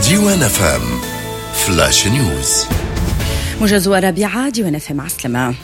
ديوان FM فلاش نيوز. موجز رابعة ديوان FM عسلامة.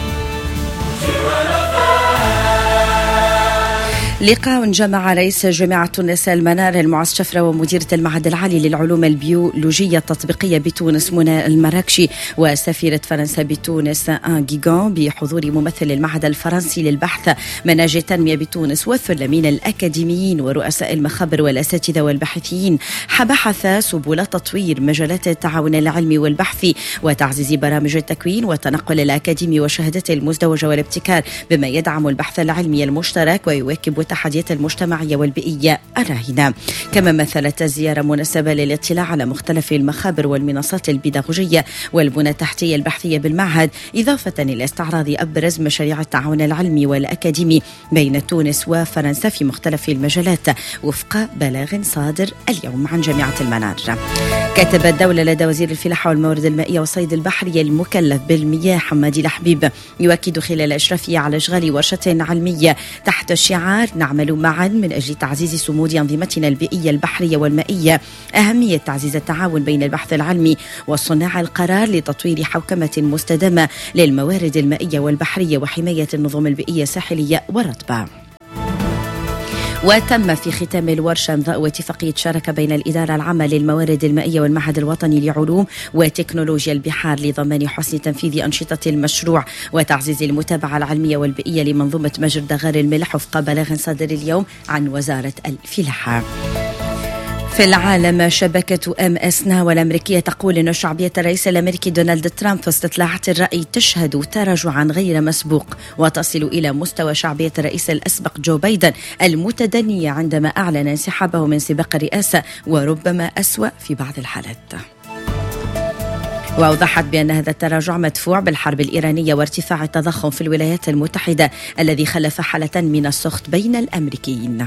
لقاء جمع رئيس جامعة تونس المنار المعز شفرة ومديرة المعهد العالي للعلوم البيولوجية التطبيقية بتونس منى المراكشي وسفيرة فرنسا بتونس آن جيغان بحضور ممثل المعهد الفرنسي للبحث مناهج التنمية بتونس والثلمين الأكاديميين ورؤساء المخابر والأساتذة والباحثين، بحث سبل تطوير مجالات التعاون العلمي والبحثي وتعزيز برامج التكوين والتنقل الأكاديمي والشهادات المزدوجة والابتكار بما يدعم البحث العلمي المشترك ويواكب التحديات المجتمعية والبيئية الراهنة. كما مثلت الزيارة مناسبة للاطلاع على مختلف المخابر والمنصات البيداغوجية والبنى التحتية البحثية بالمعهد، إضافة إلى استعراض أبرز مشاريع التعاون العلمي والأكاديمي بين تونس وفرنسا في مختلف المجالات وفق بلاغ صادر اليوم عن جامعة المنار. كتب الدولة لدى وزير الفلاحة والموارد المائية والصيد البحري المكلف بالمياه حمادي الحبيب يؤكد خلال إشرافه على إشغال ورشة علمية تحت شعار نعمل معا من أجل تعزيز صمود أنظمتنا البيئية البحرية والمائية أهمية تعزيز التعاون بين البحث العلمي وصناع القرار لتطوير حوكمة مستدامة للموارد المائية والبحرية وحماية النظم البيئية الساحلية والرطبة. وتم في ختام الورشة إمضاء اتفاقية شراكة بين الإدارة العامة للموارد المائية والمعهد الوطني لعلوم وتكنولوجيا البحار لضمان حسن تنفيذ أنشطة المشروع وتعزيز المتابعة العلمية والبيئية لمنظومة مجر دغار الملح وفق بلاغ صادر اليوم عن وزارة الفلاحة. في العالم، شبكة MS NOW الأمريكية تقول أن شعبية الرئيس الأمريكي دونالد ترامب في استطلاعات الرأي تشهد تراجعا غير مسبوق وتصل إلى مستوى شعبية الرئيس الأسبق جو بايدن المتدنية عندما أعلن انسحابه من سباق الرئاسة وربما أسوأ في بعض الحالات. وأوضحت بأن هذا التراجع مدفوع بالحرب الإيرانية وارتفاع التضخم في الولايات المتحدة الذي خلف حالة من السخط بين الأمريكيين.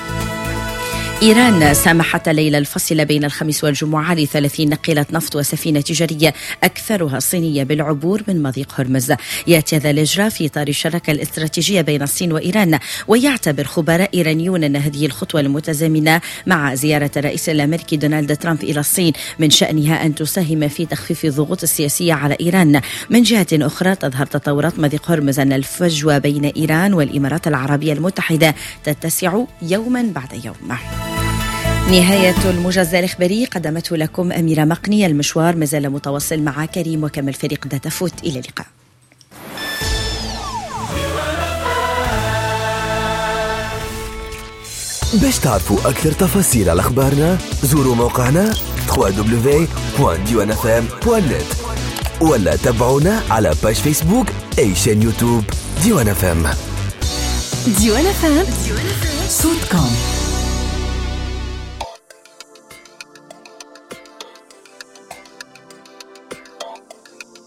إيران سمحت الليلة الفصل بين الخميس والجمعة ل30 ناقلة نفط وسفينة تجارية أكثرها صينية بالعبور من مضيق هرمز. يأتي هذا الإجراء في إطار الشراكة الاستراتيجية بين الصين وإيران، ويعتبر خبراء إيرانيون أن هذه الخطوة المتزامنة مع زيارة الرئيس الأمريكي دونالد ترامب إلى الصين من شأنها أن تساهم في تخفيف الضغوط السياسية على إيران. من جهة أخرى تظهر تطورات مضيق هرمز أن الفجوة بين إيران والإمارات العربية المتحدة تتسع يوما بعد يوم. نهاية الموجز الإخباري قدمته لكم أميرة مقني. المشوار مازال متواصل مع كريم وكمل فريق داتا فوت. إلى اللقاء. باش تعرفوا أكثر تفاصيل على أخبارنا زوروا موقعنا www.diwanfm.net ولا تابعونا على باج فيسبوك أي شان يوتيوب ديوان FM. ديوان FM صوتكم.